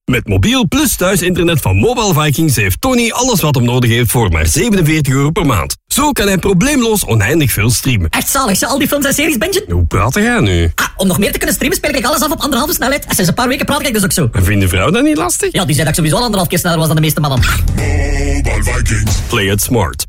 Met mobiel plus thuisinternet van Mobile Vikings heeft Tony alles wat hem nodig heeft voor maar €47 per maand. Zo kan hij probleemloos oneindig veel streamen. Echt zalig, zo al die films en series bingen? Hoe praat jij nu? Om nog meer te kunnen streamen speel ik alles af op 1,5 snelheid. En sinds een paar weken praat ik dus ook zo. En vindt de vrouw dat niet lastig? Ja, die zei dat ik sowieso 1,5 keer sneller was dan de meeste mannen. Mobile Vikings. Play it smart.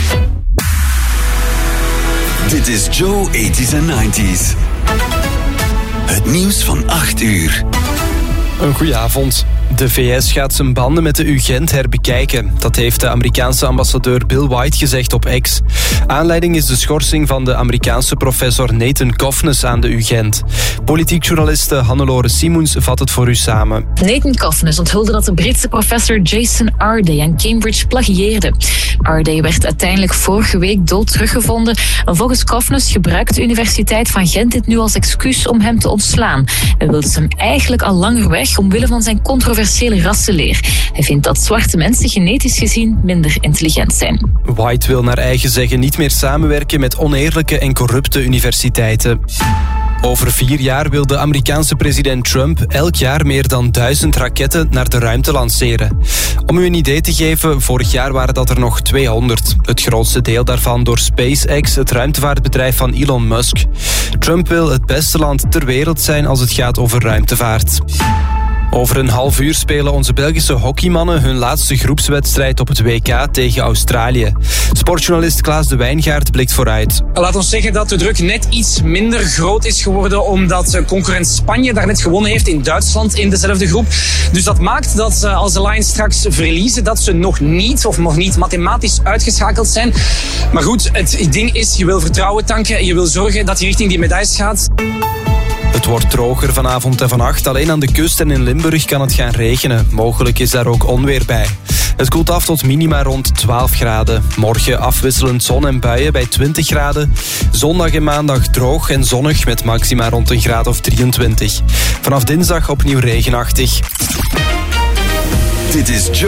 Dit is Joe 80s en 90s. Het nieuws van 8 uur. Een goeie avond. De VS gaat zijn banden met de UGent herbekijken. Dat heeft de Amerikaanse ambassadeur Bill White gezegd op X. Aanleiding is de schorsing van de Amerikaanse professor Nathan Kofnes aan de UGent. Politiek journaliste Hannelore Simoens vat het voor u samen. Nathan Kofnes onthulde dat de Britse professor Jason Arday aan Cambridge plagieerde. Arday werd uiteindelijk vorige week dood teruggevonden. En volgens Kofnes gebruikt de Universiteit van Gent dit nu als excuus om hem te ontslaan. Hij wilde hem eigenlijk al langer weg omwille van zijn controversiële rassenleer. Hij vindt dat zwarte mensen genetisch gezien minder intelligent zijn. White wil naar eigen zeggen niet meer samenwerken met oneerlijke en corrupte universiteiten. Over 4 jaar wil de Amerikaanse president Trump elk jaar meer dan 1000 raketten naar de ruimte lanceren. Om u een idee te geven, vorig jaar waren dat er nog 200. Het grootste deel daarvan door SpaceX, het ruimtevaartbedrijf van Elon Musk. Trump wil het beste land ter wereld zijn als het gaat over ruimtevaart. Over een half uur spelen onze Belgische hockeymannen hun laatste groepswedstrijd op het WK tegen Australië. Sportjournalist Klaas de Wijngaard blikt vooruit. Laat ons zeggen dat de druk net iets minder groot is geworden omdat concurrent Spanje daarnet gewonnen heeft in Duitsland in dezelfde groep. Dus dat maakt dat als de Lions straks verliezen, dat ze nog niet mathematisch uitgeschakeld zijn. Maar goed, het ding is, je wil vertrouwen tanken en je wil zorgen dat je richting die medailles gaat. Het wordt droger vanavond en vannacht. Alleen aan de kust en in Limburg kan het gaan regenen. Mogelijk is daar ook onweer bij. Het koelt af tot minima rond 12 graden. Morgen afwisselend zon en buien bij 20 graden. Zondag en maandag droog en zonnig met maxima rond een graad of 23. Vanaf dinsdag opnieuw regenachtig. Dit is Joe.